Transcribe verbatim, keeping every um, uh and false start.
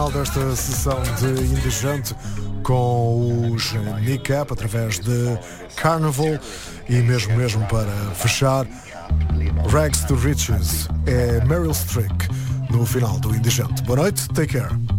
Desta sessão de Indigente com os Nick Up através de Carnival e mesmo mesmo para fechar Rags to Riches é Meryl Streep no final do Indigente. Boa noite, take care.